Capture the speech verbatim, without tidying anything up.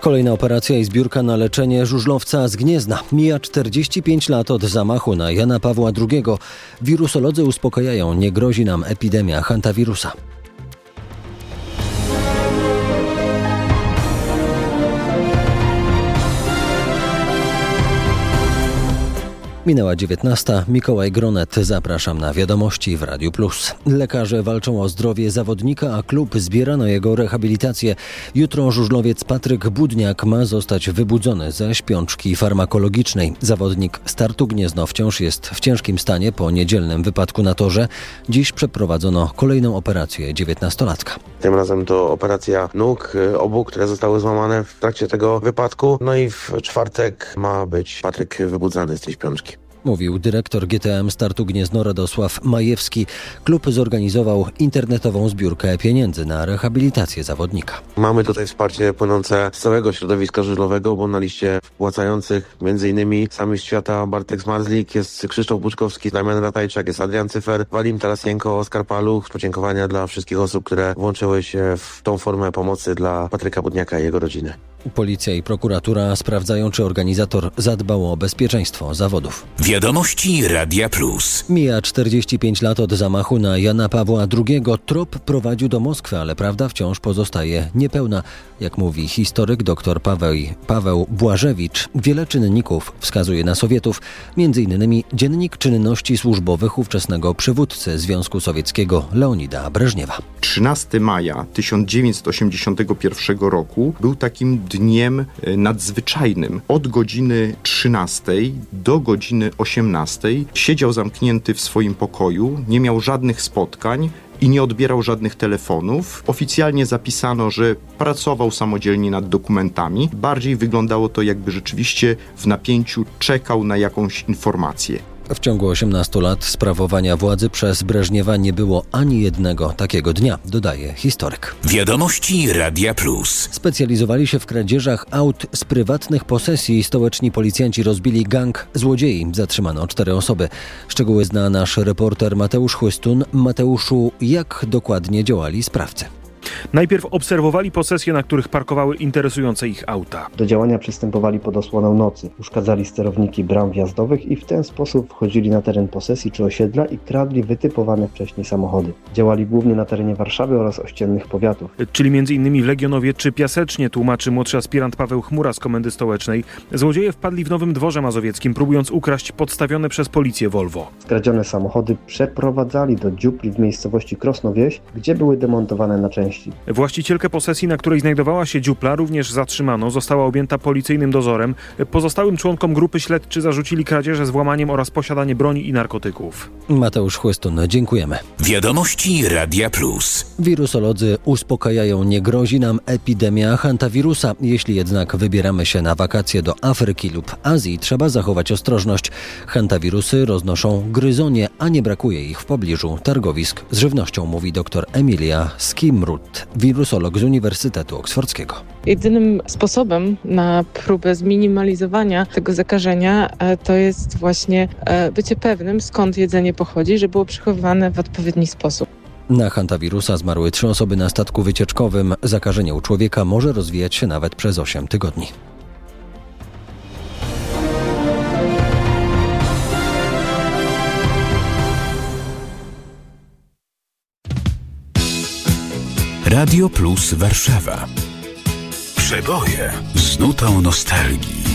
Kolejna operacja i zbiórka na leczenie żużlowca z Gniezna. Mija czterdzieści pięć lat od zamachu na Jana Pawła drugiego. Wirusolodzy uspokajają, nie grozi nam epidemia hantawirusa. Minęła dziewiętnasta. Mikołaj Gronet. Zapraszam na wiadomości w Radiu Plus. Lekarze walczą o zdrowie zawodnika, a klub zbiera na jego rehabilitację. Jutro żużlowiec Patryk Budniak ma zostać wybudzony ze śpiączki farmakologicznej. Zawodnik Startu Gniezno wciąż jest w ciężkim stanie po niedzielnym wypadku na torze. Dziś przeprowadzono kolejną operację dziewiętnastolatka. Tym razem to operacja nóg obu, które zostały złamane w trakcie tego wypadku. No i w czwartek ma być Patryk wybudzany z tej śpiączki. Mówił dyrektor G T M Startu Gniezno Radosław Majewski. Klub zorganizował internetową zbiórkę pieniędzy na rehabilitację zawodnika. Mamy tutaj wsparcie płynące z całego środowiska żużlowego, bo na liście wpłacających m.in. sam mistrz świata Bartek Zmarzlik, jest Krzysztof Buczkowski, Damian Ratajczak, jest Adrian Cyfer, Walim Tarasienko, Oskar Paluch. Podziękowania dla wszystkich osób, które włączyły się w tą formę pomocy dla Patryka Budniaka i jego rodziny. Policja i prokuratura sprawdzają, czy organizator zadbał o bezpieczeństwo zawodów. Wiadomości Radia Plus. Mija czterdzieści pięć lat od zamachu na Jana Pawła drugiego. Trop prowadził do Moskwy, ale prawda wciąż pozostaje niepełna. Jak mówi historyk dr Paweł, Paweł Błażewicz, wiele czynników wskazuje na Sowietów, między innymi dziennik czynności służbowych ówczesnego przywódcy Związku Sowieckiego Leonida Breżniewa. trzynastego maja tysiąc dziewięćset osiemdziesiątego pierwszego roku był takim dniem nadzwyczajnym. Od godziny trzynastej do godziny osiemnastej siedział zamknięty w swoim pokoju, nie miał żadnych spotkań i nie odbierał żadnych telefonów. Oficjalnie zapisano, że pracował samodzielnie nad dokumentami. Bardziej wyglądało to, jakby rzeczywiście w napięciu czekał na jakąś informację. W ciągu osiemnastu lat sprawowania władzy przez Breżniewa nie było ani jednego takiego dnia, dodaje historyk. Wiadomości Radia Plus. Specjalizowali się w kradzieżach aut z prywatnych posesji. Stołeczni policjanci rozbili gang złodziei. Zatrzymano cztery osoby. Szczegóły zna nasz reporter Mateusz Chłystun. Mateuszu, jak dokładnie działali sprawcy? Najpierw obserwowali posesje, na których parkowały interesujące ich auta. Do działania przystępowali pod osłoną nocy. Uszkadzali sterowniki bram wjazdowych i w ten sposób wchodzili na teren posesji czy osiedla i kradli wytypowane wcześniej samochody. Działali głównie na terenie Warszawy oraz ościennych powiatów. Czyli między innymi w Legionowie czy Piasecznie, tłumaczy młodszy aspirant Paweł Chmura z Komendy Stołecznej. Złodzieje wpadli w Nowym Dworze Mazowieckim, próbując ukraść podstawione przez policję Volvo. Skradzione samochody przeprowadzali do dziupli w miejscowości Krosno-Wieś, gdzie były demontowane na części. Właścicielkę posesji, na której znajdowała się dziupla, również zatrzymano. Została objęta policyjnym dozorem. Pozostałym członkom grupy śledczy zarzucili kradzieże z włamaniem oraz posiadanie broni i narkotyków. Mateusz Chłystun, dziękujemy. Wiadomości Radia Plus. Wirusolodzy uspokajają, nie grozi nam epidemia hantawirusa. Jeśli jednak wybieramy się na wakacje do Afryki lub Azji, trzeba zachować ostrożność. Hantawirusy roznoszą gryzonie, a nie brakuje ich w pobliżu targowisk z żywnością, mówi dr Emilia Skimrud, wirusolog z Uniwersytetu Oksfordzkiego. Jedynym sposobem na próbę zminimalizowania tego zakażenia to jest właśnie bycie pewnym, skąd jedzenie pochodzi, żeby było przechowywane w odpowiedni sposób. Na hantawirusa zmarły trzy osoby na statku wycieczkowym. Zakażenie u człowieka może rozwijać się nawet przez osiem tygodni. Radio Plus Warszawa. Przeboje z nutą nostalgii.